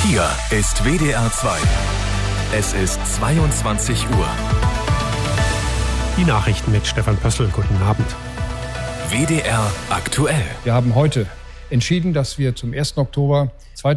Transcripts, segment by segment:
Hier ist WDR 2. Es ist 22 Uhr. Die Nachrichten mit Stefan Pössl. Guten Abend. WDR aktuell. Wir haben heute entschieden, dass wir zum 1. Oktober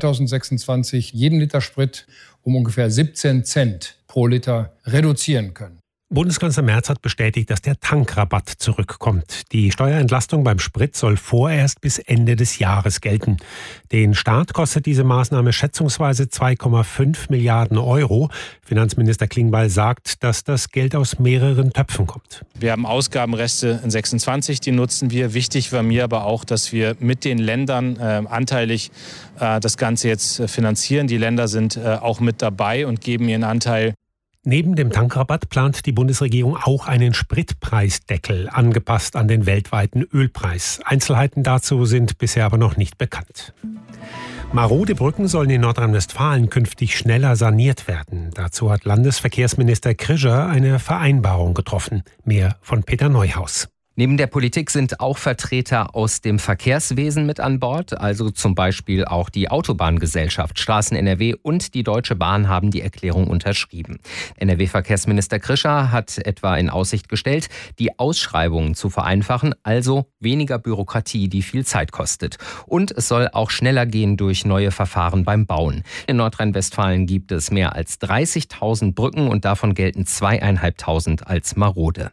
2026 jeden Liter Sprit um ungefähr 17 Cent pro Liter reduzieren können. Bundeskanzler Merz hat bestätigt, dass der Tankrabatt zurückkommt. Die Steuerentlastung beim Sprit soll vorerst bis Ende des Jahres gelten. Den Staat kostet diese Maßnahme schätzungsweise 2,5 Milliarden Euro. Finanzminister Klingbeil sagt, dass das Geld aus mehreren Töpfen kommt. Wir haben Ausgabenreste in 26, die nutzen wir. Wichtig war mir aber auch, dass wir mit den Ländern anteilig das Ganze jetzt finanzieren. Die Länder sind auch mit dabei und geben ihren Anteil. Neben dem Tankrabatt plant die Bundesregierung auch einen Spritpreisdeckel, angepasst an den weltweiten Ölpreis. Einzelheiten dazu sind bisher aber noch nicht bekannt. Marode Brücken sollen in Nordrhein-Westfalen künftig schneller saniert werden. Dazu hat Landesverkehrsminister Krischer eine Vereinbarung getroffen. Mehr von Peter Neuhaus. Neben der Politik sind auch Vertreter aus dem Verkehrswesen mit an Bord, also zum Beispiel auch die Autobahngesellschaft Straßen NRW und die Deutsche Bahn haben die Erklärung unterschrieben. NRW-Verkehrsminister Krischer hat etwa in Aussicht gestellt, die Ausschreibungen zu vereinfachen, also weniger Bürokratie, die viel Zeit kostet. Und es soll auch schneller gehen durch neue Verfahren beim Bauen. In Nordrhein-Westfalen gibt es mehr als 30.000 Brücken und davon gelten 2.500 als marode.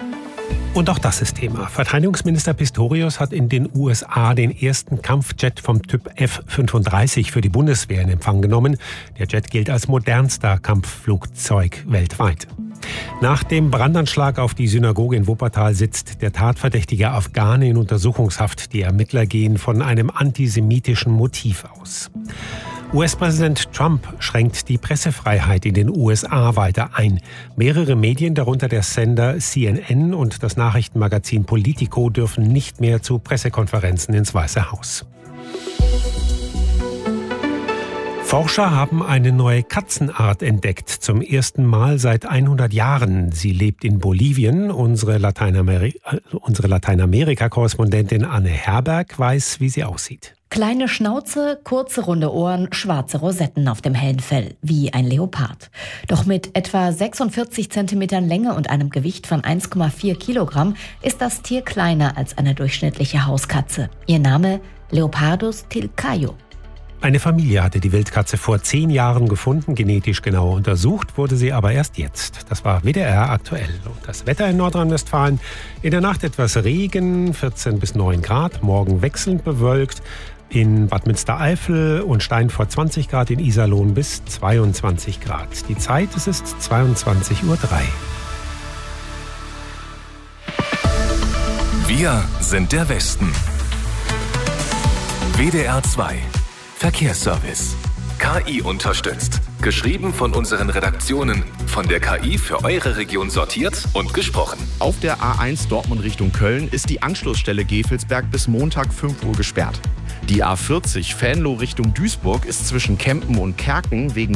Und auch das ist Thema. Verteidigungsminister Pistorius hat in den USA den ersten Kampfjet vom Typ F-35 für die Bundeswehr in Empfang genommen. Der Jet gilt als modernster Kampfflugzeug weltweit. Nach dem Brandanschlag auf die Synagoge in Wuppertal sitzt der tatverdächtige Afghane in Untersuchungshaft. Die Ermittler gehen von einem antisemitischen Motiv aus. US-Präsident Trump schränkt die Pressefreiheit in den USA weiter ein. Mehrere Medien, darunter der Sender CNN und das Nachrichtenmagazin Politico, dürfen nicht mehr zu Pressekonferenzen ins Weiße Haus. Forscher haben eine neue Katzenart entdeckt, zum ersten Mal seit 100 Jahren. Sie lebt in Bolivien. Unsere Lateinamerika-Korrespondentin Anne Herberg weiß, wie sie aussieht. Kleine Schnauze, kurze runde Ohren, schwarze Rosetten auf dem hellen Fell, wie ein Leopard. Doch mit etwa 46 Zentimetern Länge und einem Gewicht von 1,4 Kilogramm ist das Tier kleiner als eine durchschnittliche Hauskatze. Ihr Name Leopardus tilcaio. Eine Familie hatte die Wildkatze vor 10 Jahren gefunden, genetisch genau untersucht wurde sie aber erst jetzt. Das war WDR aktuell. Und das Wetter in Nordrhein-Westfalen: in der Nacht etwas Regen, 14 bis 9 Grad, morgen wechselnd bewölkt. In Bad Münstereifel und Steinfurt 20 Grad, in Iserlohn bis 22 Grad. Die Zeit, es ist 22:03 Uhr. Wir sind der Westen. WDR 2 Verkehrsservice. KI unterstützt. Geschrieben von unseren Redaktionen. Von der KI für eure Region sortiert und gesprochen. Auf der A1 Dortmund Richtung Köln ist die Anschlussstelle Gefelsberg bis Montag 5 Uhr gesperrt. Die A40 Venlo Richtung Duisburg ist zwischen Kempen und Kerken wegen